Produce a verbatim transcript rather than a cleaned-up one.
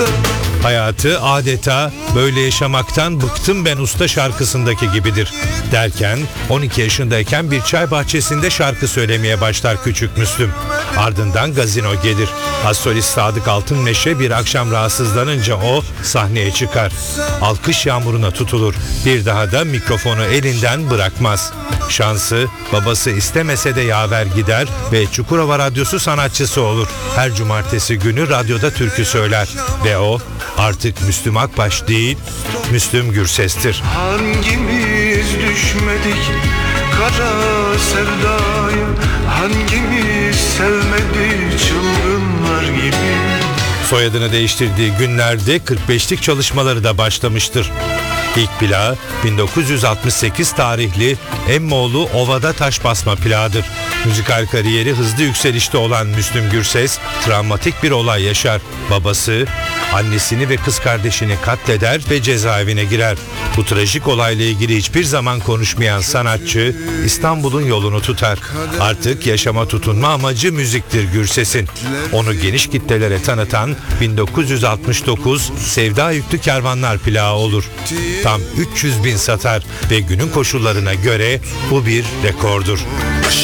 Hayatı adeta "Böyle yaşamaktan bıktım ben usta" şarkısındaki gibidir. Derken on iki yaşındayken bir çay bahçesinde şarkı söylemeye başlar küçük Müslüm. Ardından gazino gelir. Astrolist Sadık Altınmeşe bir akşam rahatsızlanınca o sahneye çıkar. Alkış yağmuruna tutulur. Bir daha da mikrofonu elinden bırakmaz. Şansı babası istemese de yaver gider ve Çukurova Radyosu sanatçısı olur. Her cumartesi günü radyoda türkü söyler ve o artık Müslüm Akbaş değil, Müslüm Gürses'tir. Hangimiz düşmedik kara sevdaya, hangimiz sevmedi çılgınlar gibi. Soyadını değiştirdiği günlerde kırk beşlik çalışmaları da başlamıştır. İlk plağı bin dokuz yüz altmış sekiz tarihli Emmoğlu Ova'da Taş Basma plağıdır. Müzikal kariyeri hızlı yükselişte olan Müslüm Gürses travmatik bir olay yaşar. Babası annesini ve kız kardeşini katleder ve cezaevine girer. Bu trajik olayla ilgili hiçbir zaman konuşmayan sanatçı İstanbul'un yolunu tutar. Artık yaşama tutunma amacı müziktir Gürses'in. Onu geniş kitlelere tanıtan bin dokuz yüz altmış dokuz Sevda Yüklü Kervanlar plağı olur. Tam üç yüz bin satar ve günün koşullarına göre bu bir rekordur.